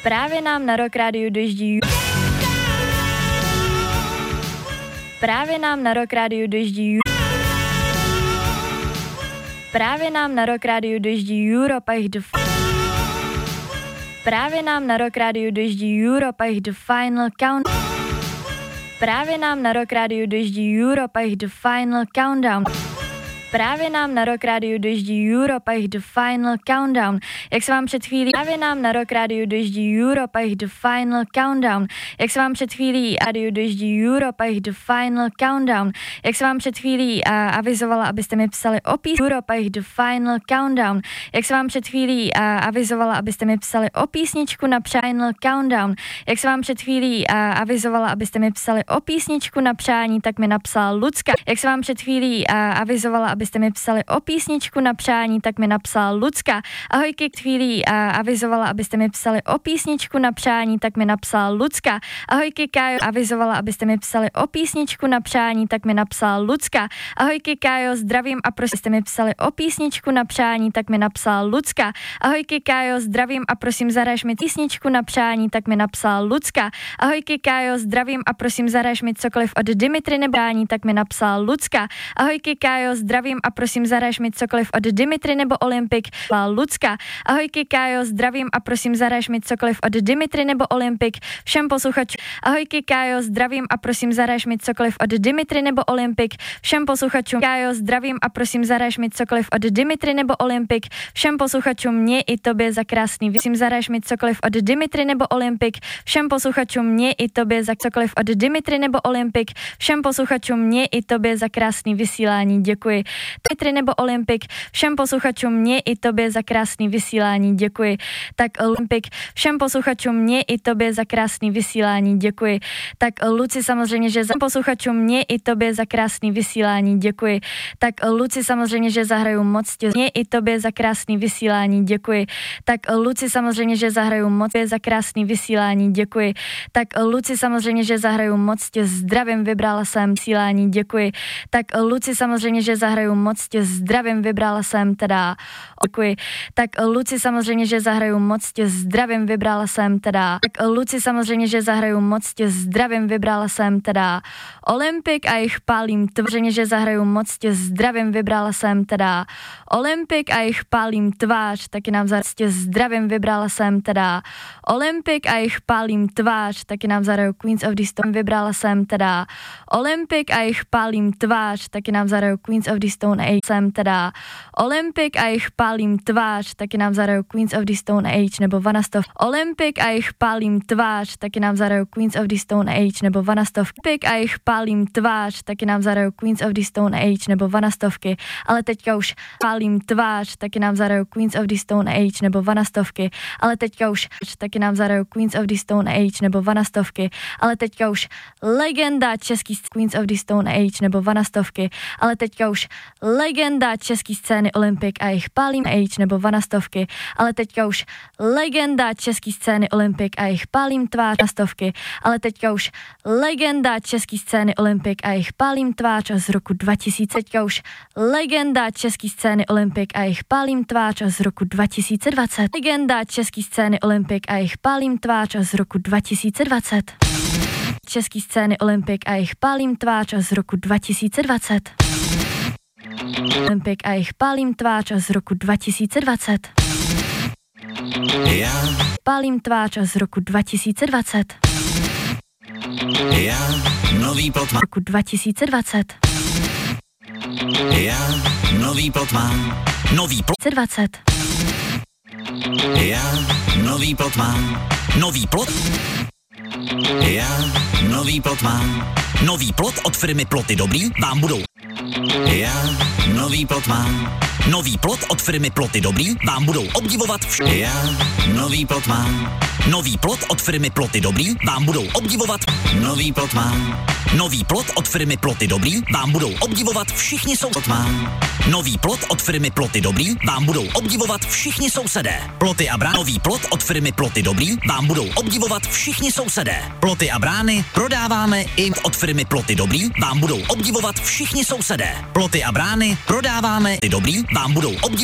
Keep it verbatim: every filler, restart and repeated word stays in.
Právě nám na Rock Rádiu dojíždí Právě nám na Rock Rádiu dojíždí Právě nám na Rock Rádiu dojíždí Europa jich do Právě nám na Rock Rádiu dojíždí Europa jich do Final Count Právě nám na Rock Rádiu dojíždí Europa jich do Final Countdown Právě nám na Rock Rádiu dojíždí Europa jich do Final Countdown. Jak se vám před chvílí Právě nám na Rock Rádiu dojíždí Europa jich do Final Countdown. Jak se vám před chvílí Rádiu dojíždí Europa jich do Final Countdown. Jak se vám před chvílí uh, avizovala, abyste mi psali o pís Europa jich do Final Countdown. Jak se vám před chvílí uh, avizovala, abyste mi psali o písničku na Final Countdown. Jak se vám před chvílí uh, avizovala, abyste mi psali o písničku na přání, tak mi napsala Lucka. Jak se vám před chvílí uh, avizovala, abyste mi psali o písničku na přání, tak mi napsala Lucka. Ahojky, chvílí a avizovala, abyste mi psali o písničku na přání, tak mi napsala Lucka. Ahojky, Kájo, avizovala, abyste mi psali o písničku na přání, tak mi napsala Lucka. Ahojky, Kájo, zdravím a prosím, abyste mi psali o písničku na přání, tak mi napsala Lucka. Ahojky, Kájo, zdravím a prosím, zaraž mi písničku na přání, tak mi napsala Lucka. Ahojky, Kájo, zdravím a prosím, zaraž mi cokoliv od Dimitry nebo přání, tak mi napsala Lucka. Ahojky, Kájo, zdravím a prosím, zaraž mi cokoliv od Dimitry nebo Olympik, Lucka. Ahojky, Kájo, zdravím a prosím, zaraž mi cokoliv od Dimitry nebo Olympik, všem posluchačům. Ahojky, Kájo, zdravím a prosím, zaraž mi cokoliv od Dimitry nebo Olympik, všem posluchačům. Kájo, zdravím a prosím, zaraž mi cokoliv od Dimitry nebo Olympik, všem posluchačům, mě i tobě za krásný. Prosím, zaraž mi cokoliv od Dimitry nebo Olympik, všem posluchačům, mě i tobě za cokoliv od Dimitry nebo Olympik, všem posluchačům, mě i tobě za krásný vysílání. Děkuji. Dimitry nebo Olympik, všem posluchačům, mě i tobě za krásný vysílání. Děkuji. Tak Olympik, všem posluchačům, mě i tobě za krásný vysílání. Děkuji. Tak Luci, samozřejmě, že za posluchačům, mě i tobě za krásný vysílání. Děkuji. Tak Luci, samozřejmě, že zahraju moc tě, mě i tobě za krásný vysílání. Děkuji. Tak Luci, samozřejmě, že zahraju moc tě za krásný vysílání. Děkuji. Tak Luci, samozřejmě, že zahraju moc tě, zdravím, vybrala jsem vysílání. Děkuji. Tak Luci, samozřejmě, že zahraju moc tě, zdravím, vybrala jsem teda. Děkuji. Tak Luci, samozřejmě, že zahraju moc tě, zdravím, vybrala jsem teda. Tak Luci, samozřejmě, že zahraju moc tě, zdravím, vybrala jsem teda. Olympik a jich pálím tvář, že zahraju moc tě, zdravím, vybrala jsem teda. Olympik a jich pálím tvář, taky nám za tě, zdravím, vybrala jsem teda. Olympik a jich pálím tvář, taky nám zahraju Queens of the Stone, vybrala jsem teda. Olympik a jich pálím tvář, taky nám zahraju Queens of the Stone Age, jsem teda. Olympik a jich pálím tvář, taky nám zahraju Queens of the Stone Age nebo Vanastov. Olympik a jich pálím tvář, taky nám zahraju Queens of the Stone Age nebo Vanastovky. Olympik a jich pálím tvář, taky nám zahraju Queens of the Stone Age nebo Vanastovky. Ale teďka už pálím tvář, taky nám zahraju Queens of the Stone Age nebo Vanastovky. Ale teďka už taky nám zahraju Queens of the Stone Age nebo Vanastovky. Ale teďka už legenda český Queens of the Stone Age nebo Vanastovky. Ale teďka už legenda český scény Olympik a jich pálím Age nebo Vanastovky. Ale teďka už legenda český scény Olympik a jich pálím tvář Vanastovky. Ale teďka už legenda český scény Olympik a jich pálím tvář z roku dva tisíce. Teďka už legenda český scény Olympik a jich pálím tvář z roku dva tisíce dvacet. Legenda český scény Olympik a jich pálím tvář z roku dva tisíce dvacet. Český scény Olympik a jich pálím tvář z roku dva tisíce dvacet. Olympik a jich pálím tvář z roku dva tisíce dvacet. Já. Pálím tvář z roku dva tisíce dvacet. Já. Nový plot mám. Roku dva tisíce dvacet. Já. Nový plot mám. Nový plot. dvacet. Já. Nový plot mám. Nový plot. Já. Nový plot mám. Nový plot od firmy Ploty Dobrý vám budou. Já. Nový plot mám. Nový plot od firmy Ploty Dobrý vám budou obdivovat vš- Já. Nový plot mám. Nový plot od firmy Ploty Dobrý vám budou obdivovat. Nový plot mám. Nový plot od firmy Ploty Dobrý vám budou obdivovat všichni sou... Plot mám. Nový plot od firmy Ploty Dobrý vám budou obdivovat všichni sousedé. Ploty a brány. Nový plot od firmy Ploty Dobrý vám budou obdivovat všichni sousedé. Ploty a brány prodáváme i od firmy Ploty Dobrý vám budou obdivovat všichni sousedé. Ploty a brány prodáváme i dobrý vám budou obdivovat